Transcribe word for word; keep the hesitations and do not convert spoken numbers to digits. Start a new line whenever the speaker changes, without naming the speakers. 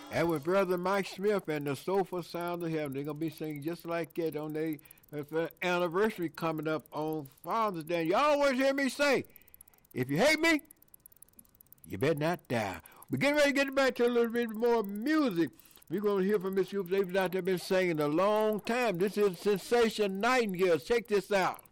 And with Brother Mike Smith and the Soulful Sound of Heaven, they're going to be singing just like that on their uh, anniversary coming up on Father's Day. You always hear me say, if you hate me, you better not die. We're getting ready to get back to a little bit more music. We're going to hear from Miss Hoops. They've out there been singing a long time. This is Sensation Nightingale. Check this out.